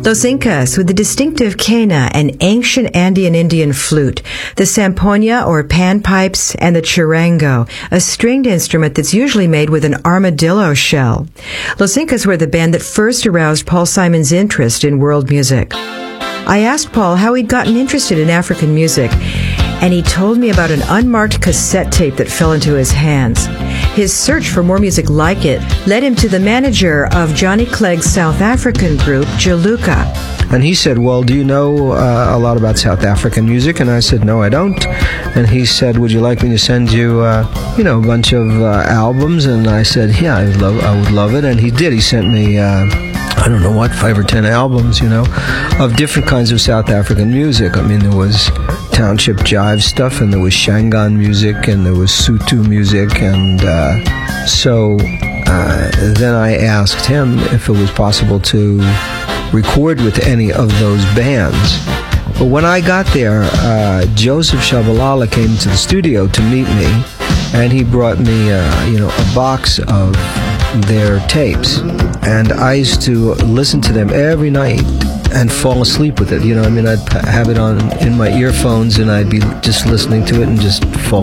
Los Incas with the distinctive quena, an ancient Andean Indian flute, the zampoña or panpipes, and the charango, a stringed instrument that's usually made with an armadillo shell. Los Incas were the band that first aroused Paul Simon's interest in world music. I asked Paul how he'd gotten interested in African music, and he told me about an unmarked cassette tape that fell into his hands. His search for more music like it led him to the manager of Johnny Clegg's South African group, Juluka. And he said, well, do you know a lot about South African music? And I said, no, I don't. And he said, would you like me to send you, a bunch of albums? And I said, yeah, I would love it. And he did. He sent me, 5 or 10 albums, of different kinds of South African music. I mean, there was township jive stuff, and there was Shangaan music, and there was Sotho music, and so then I asked him if it was possible to record with any of those bands. But when I got there, Joseph Shabalala came to the studio to meet me, and he brought me, a box of their tapes, and I used to listen to them every night and fall asleep with it. I'd have it on in my earphones, and I'd be just listening to it and just fall